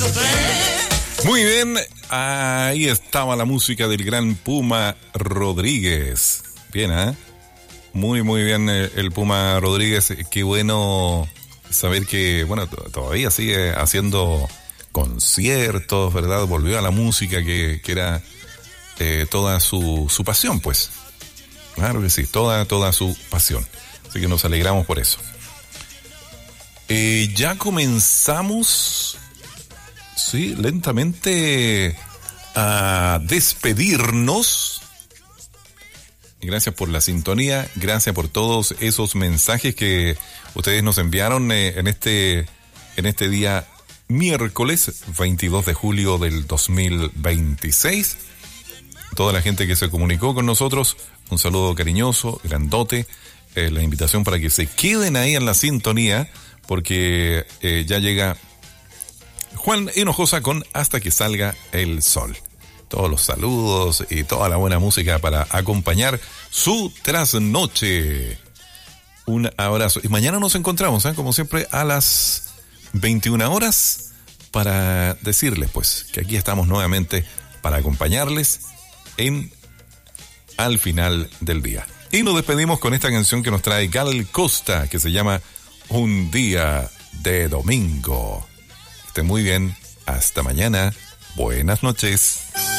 Muy bien, ahí estaba la música del gran Puma Rodríguez. Bien, ¿eh? Muy bien el Puma Rodríguez. Qué bueno saber que, bueno, todavía sigue haciendo conciertos, ¿verdad? Volvió a la música que era toda su pasión, pues. Claro que sí, toda su pasión. Así que nos alegramos por eso. Ya comenzamos, sí, lentamente a despedirnos. Gracias por la sintonía, gracias por todos esos mensajes que ustedes nos enviaron en este día miércoles 22 de julio del 2026. Toda la gente que se comunicó con nosotros, un saludo cariñoso, grandote, la invitación para que se queden ahí en la sintonía, porque ya llega Juan Hinojosa con Hasta que salga el sol. Todos los saludos y toda la buena música para acompañar su trasnoche. Un abrazo. Y mañana nos encontramos, como siempre, a las 21 horas para decirles, pues, que aquí estamos nuevamente para acompañarles al final del día. Y nos despedimos con esta canción que nos trae Gal Costa, que se llama Un día de domingo. Estén muy bien. Hasta mañana. Buenas noches.